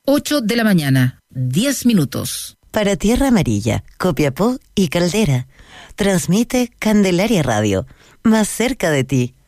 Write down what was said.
8 de la mañana, 10 minutos. Para Tierra Amarilla, Copiapó y Caldera, transmite Candelaria Radio, más cerca de ti.